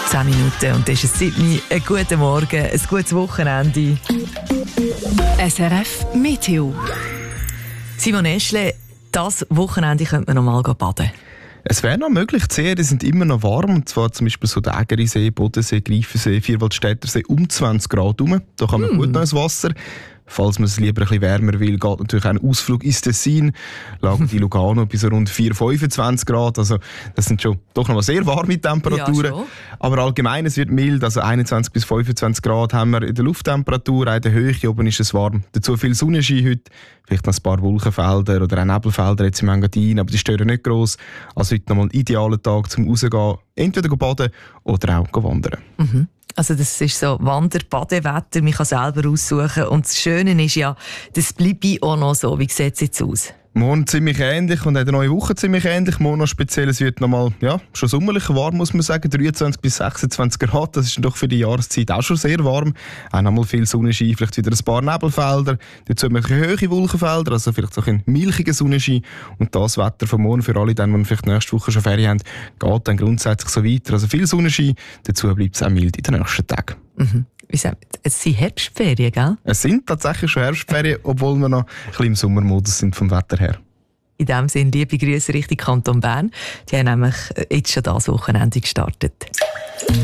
10 Minuten und das ist 7 Uhr. Einen guten Morgen, ein gutes Wochenende. SRF Meteo. Simon Eschle, das Wochenende könnte man noch mal baden. Es wäre noch möglich, die Seen sind immer noch warm, und zwar zum Beispiel so der Ägerisee, Bodensee, Greifensee, Vierwaldstättersee um 20 Grad rum. Da kann man gut noch ins Wasser. Falls man es lieber ein bisschen wärmer will, geht natürlich auch ein Ausflug ins Tessin. Lago di Lugano bis rund 4-25 Grad. Also das sind schon doch noch mal sehr warme Temperaturen. Ja, aber allgemein, es wird mild. Also 21 bis 25 Grad haben wir in der Lufttemperatur. Auch in der Höhe oben ist es warm. Dazu viel Sonnenschein heute. Vielleicht noch ein paar Wolkenfelder oder auch Nebelfelder jetzt im Engadin. Aber die stören nicht gross. Also heute noch mal ein idealer Tag zum Rausgehen. Entweder baden oder auch wandern. Mhm. Also das ist so Wander-Badewetter, man kann selber aussuchen. Und das Schöne ist ja, das bleibt auch noch so. Wie sieht es jetzt aus? Morgen ziemlich ähnlich und in der neuen Woche ziemlich ähnlich. Morgen noch speziell, es wird nochmal, schon sommerlich warm, muss man sagen. 23 bis 26 Grad, das ist doch für die Jahreszeit auch schon sehr warm. Auch nochmal viel Sonnenschein, vielleicht wieder ein paar Nebelfelder. Dazu ein hohe Wolkenfelder, also vielleicht so ein milchiger Sonnenschein. Und das Wetter von morgen für alle, die vielleicht nächste Woche schon Ferien haben, geht dann grundsätzlich so weiter. Also viel Sonnenschein, dazu bleibt es auch mild in den nächsten Tagen. Mhm. Es sind Herbstferien, gell? Es sind tatsächlich schon Herbstferien, obwohl wir noch ein bisschen im Sommermodus sind vom Wetter her. In diesem Sinne, liebe Grüße Richtung Kanton Bern. Die haben nämlich jetzt schon das Wochenende gestartet.